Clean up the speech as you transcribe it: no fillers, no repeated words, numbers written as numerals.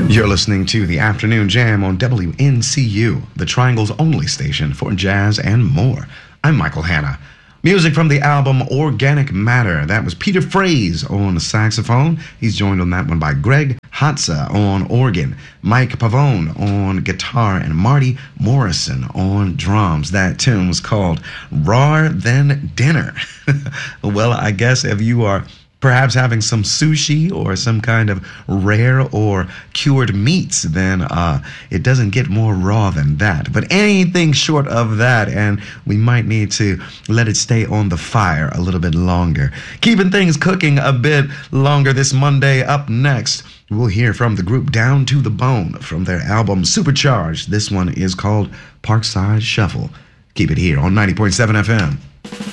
You're listening to the Afternoon Jam on WNCU, the Triangle's only station for jazz and more. I'm Michael Hanna. Music from the album Organic Matter. That was Peter Fraze on saxophone. He's joined on that one by Greg Hatza on organ, Mike Pavone on guitar, and Marty Morrison on drums. That tune was called Rawer Than Dinner. Well, I guess if you are perhaps having some sushi or some kind of rare or cured meats, then it doesn't get more raw than that. But anything short of that, and we might need to let it stay on the fire a little bit longer. Keeping things cooking a bit longer this Monday. Up next, we'll hear from the group Down to the Bone from their album Supercharged. This one is called Parkside Shuffle. Keep it here on 90.7 FM.